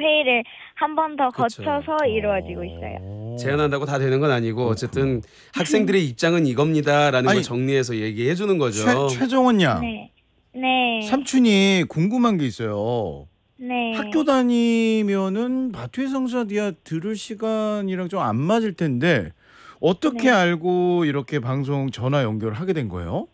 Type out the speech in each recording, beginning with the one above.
회의를 한 번 더 그쵸. 거쳐서 이루어지고 있어요. 제안한다고 다 되는 건 아니고 어쨌든 학생들의 입장은 이거입니다라는 아니, 걸 정리해서 얘기해 주는 거죠. 최정원 양. 네. 네. 삼촌이 궁금한 게 있어요. 네. 학교 다니면은 바투의 성사디아 들을 시간이랑 좀 안 맞을 텐데 어떻게 네. 알고 이렇게 방송 전화 연결을 하게 된 거예요?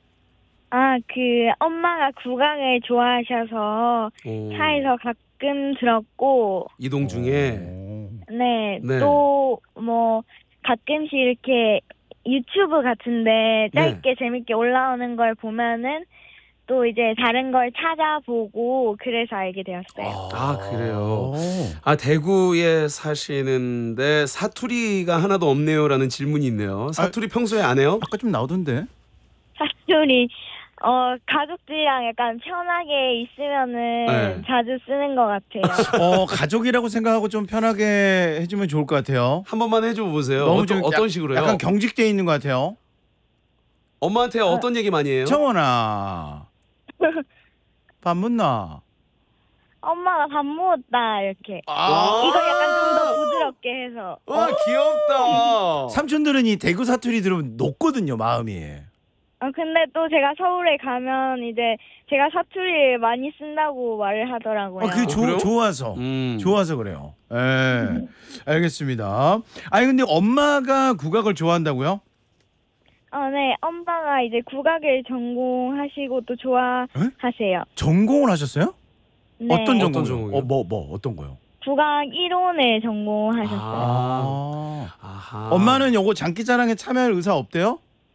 엄마가 국악을 좋아하셔서 오. 차에서 가끔 들었고, 이동 중에 네, 네. 또 뭐 가끔씩 이렇게 유튜브 같은데 짧게 재밌게 올라오는 걸 보면은 또 이제 다른 걸 찾아보고 그래서 알게 되었어요. 아 그래요. 아 대구에 사시는데 사투리가 하나도 없네요라는 질문이 있네요. 사투리 평소에 안 해요? 아까 좀 나오던데. 사투리 가족들이랑 약간 편하게 있으면은 네. 자주 쓰는 것 같아요. 가족이라고 생각하고 좀 편하게 해주면 좋을 것 같아요. 한 번만 해줘 보세요. 너무 좀 어떤 식으로요? 약간 경직돼 있는 것 같아요. 엄마한테 어떤 얘기 많이 해요? 정원아, 밥 묻나? 엄마가 밥 먹었다 이렇게. 아. 이거 약간 좀 더 부드럽게 해서. 와 귀엽다. 삼촌들은 이 대구 사투리 들으면 녹거든요, 마음이. 근데 또 제가 서울에 가면 이제 제가 사투리를 많이 쓴다고 말을 하더라고요. 그게 그래요? 좋아서. 음. 좋아서 그래요. 예. 알겠습니다. 아니 근데 엄마가 국악을 좋아한다고요? 네, 엄마가 이제 국악을 전공하시고 또 좋아하세요. 전공을 하셨어요? 네. 어떤 전공? 어떤 전공이요? 어떤 거요? 국악 이론을 전공하셨어요. 아하. 엄마는 요거 장기자랑에 참여할 의사 없대요?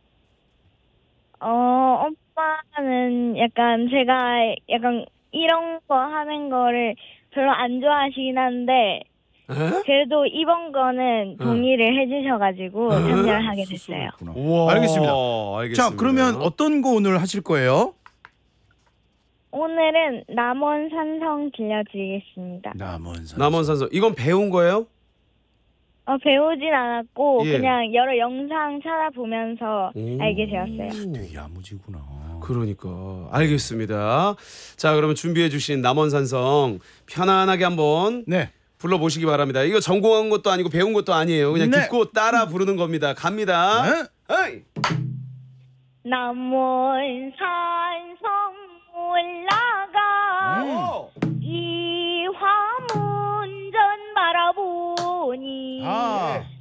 엄마는 약간 제가 약간 이런 거 하는 거를 별로 안 좋아하시긴 한데 에? 그래도 이번 거는 동의를 해주셔가지고 참여를 하게 됐어요. 우와. 알겠습니다. 알겠습니다. 자, 그러면 어떤 거 오늘 하실 거예요? 오늘은 남원산성 들려드리겠습니다. 남원산성 이건 배운 거예요? 배우진 않았고 예. 그냥 여러 영상 찾아보면서 오. 알게 되었어요. 되게 야무지구나. 그러니까 알겠습니다. 자 그러면 준비해 주신 남원산성 편안하게 한번 네. 불러보시기 바랍니다. 이거 전공한 것도 아니고 배운 것도 아니에요. 그냥 네. 듣고 따라 부르는 겁니다. 갑니다. 네. 헤이. 남원산성 올라가 오. 이 화문전 바라보니 아.